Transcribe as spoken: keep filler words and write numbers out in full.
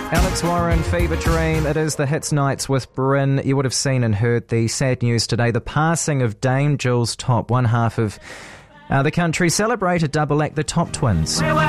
Alex Warren, Fever Dream. It is the Hits Nights with Bryn. You would have seen and heard the sad news today, the passing of Dame Jules Top, one half of uh, the country celebrated double act, the Top Twins.